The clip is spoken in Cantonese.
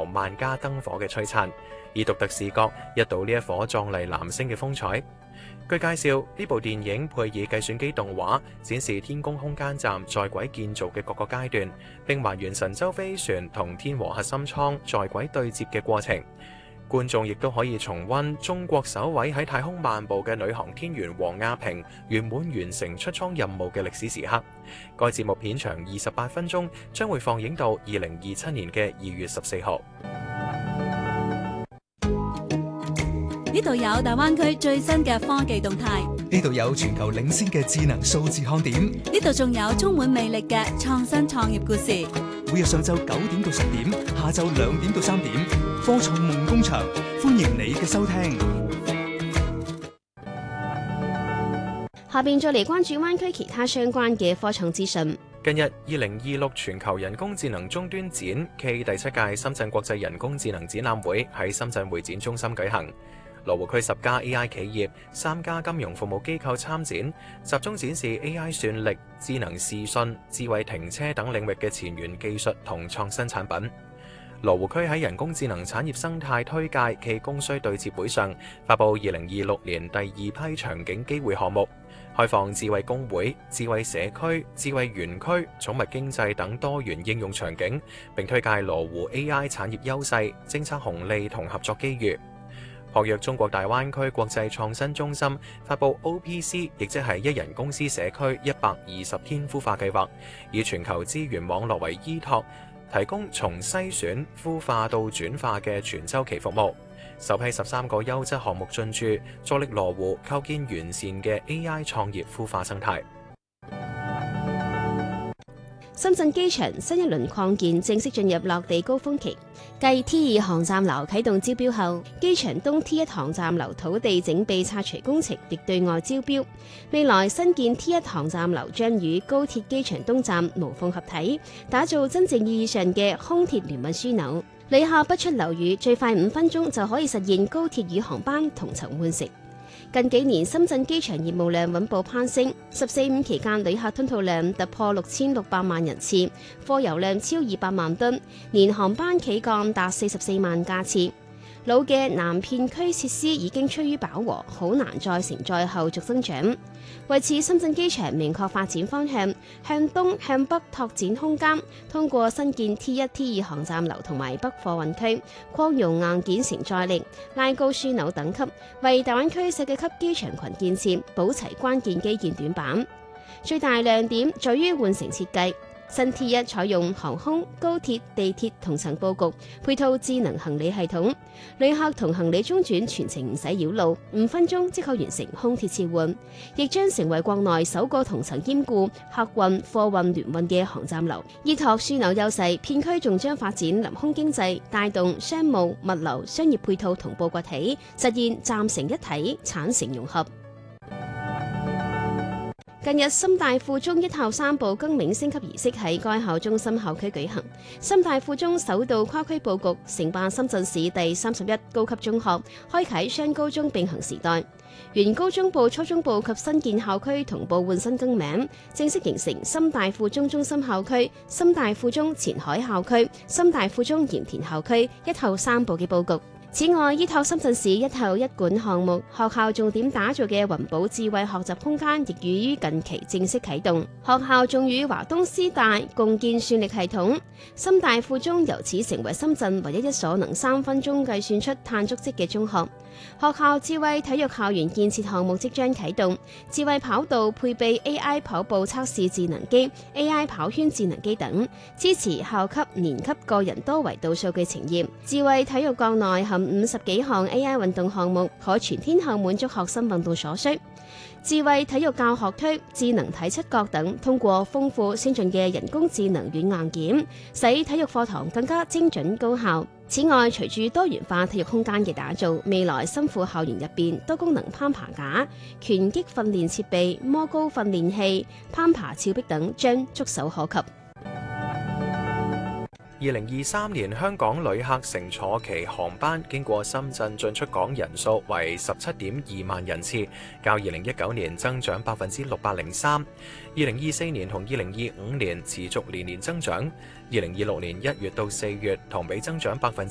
球萬家燈火嘅璀璨，以獨特視覺一睹呢一顆壯麗藍星嘅風采。據介紹，呢部電影配以計算機動畫，展示天宮空間站在軌建造嘅各個階段，並還原神舟飛船同天和核心艙在軌對接嘅過程。觀眾亦都可以重溫中國首位喺太空漫步嘅女航天員王亞平圓滿完成出艙任務嘅歷史時刻。該節目片長28分鐘，將會放映到2027年嘅2月14號。 呢度有大灣區最新嘅科技動態， 呢度有全球領先嘅智能數字看點， 呢度仲有充滿魅力嘅創新創業故事。 每日上晝9點到10點，下晝2點到3點，科創夢工場，歡迎你嘅收聽。 下邊再嚟關注灣區其他相關嘅科創資訊。 近日，2026全球人工智能終端展暨第7屆深圳國際人工智能展覽會喺深圳會展中心舉行。羅湖區10家 AI 企業、3家金融服務機構參展，集中展示 AI 算力、智能視訊、智慧停車等領域嘅前沿技術同創新產品。羅湖區喺人工智能產業生態推介暨供需對接會上，發布2026年第2批場景機會項目，開放智慧工會、智慧社區、智慧園區、寵物經濟等多元應用場景，並推介羅湖 AI 產業優勢、政策紅利同合作機遇。博約中國大灣區國際創新中心發布 OPC， 亦即係一人公司社區120天孵化計劃，以全球資源網絡為依託，提供從篩選、孵化到轉化嘅全週期服務。首批13個優質項目進駐，助力羅湖構建完善嘅 AI 創業孵化生態。 深圳機場新一輪擴建正式進入落地高峰期，繼 T2 航站樓啟動招標後，機場東 T1 航站樓土地整備拆除工程亦對外招標。未來新建 T1 航站樓將與高鐵機場東站無縫合體，打造真正意義上嘅空鐵聯運樞紐。旅客不出樓宇，最快5分鐘就可以實現高鐵與航班同層換乘。近幾年，深圳機場業務量穩步攀升，14/5期間旅客吞吐量突破6600萬人次，貨油量超200萬噸，年航班企降達44萬架次。老嘅南片區設施已經趨於飽和，好難再承載後續增長。為此，深圳機場明確發展方向，向東向北拓展空間，通過新建 T1、T2 航站樓同埋北貨運區，擴容硬件承載力，拉高樞紐等級，為大灣區世界級機場群建設補齊關鍵基建短板。最大亮點在於換乘設計。新 T1 採用航空、高鐵、地鐵同層佈局，配套智能行李系統，旅客同行李中轉全程唔使繞路，5分鐘即可完成空鐵切換，亦將成為國內首個同層兼顧客運、貨運聯運嘅航站樓。依託樞紐優勢，片區仲將發展臨空經濟，帶動商務、物流、商業配套同步崛起，實現站成一體、產成融合。近日，深大附中1校3部更名升級儀式喺該校中心校區舉行。深大附中首度跨區佈局，承辦深圳市第31高級中學，開啟雙高中並行時代。原高中部、初中部及新建校區同步換新更名，正式形成深大附中中心校區、深大附中前海校區、深大附中鹽田校區1校3部嘅佈局。此外，依託深圳市1校1館項目，學校重點打造嘅雲保智慧學習空間亦於近期正式啟動。學校仲與華東師大共建算力系統，深大附中由此成為深圳唯一一所能3分鐘計算出碳足跡嘅中學。學校智慧體育校園建設項目即將啟動，智慧跑道配備 AI 跑步測試智能機、AI 跑圈智能機等，支持校級、年級個人多維度數據呈現。智慧體育國內含50幾項 AI 運動項目，可全天候滿足學生運動所需。智慧體育教學區、智能體測角等，通過豐富先進嘅人工智能軟硬件，使體育課堂更加精準高效。此外，隨住多元化體育空間嘅打造，未來深附校園入邊多功能攀爬架、拳擊訓練設備、摩高訓練器、攀爬峭壁等將觸手可及。 2023年香港旅客乘坐期航班經過深圳進出港人數為17.2萬人次，較2019年增長603%。2024年同2025年持續年年增長。2026年1月到4月同比增長